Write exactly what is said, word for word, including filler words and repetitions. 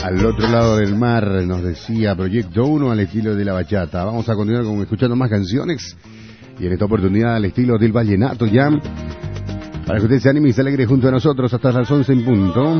Al otro lado del mar, nos decía Proyecto uno al estilo de la bachata. Vamos a continuar con, escuchando más canciones. Y en esta oportunidad al estilo del vallenato ya. Para que usted se anime y se alegre junto a nosotros hasta las once en punto.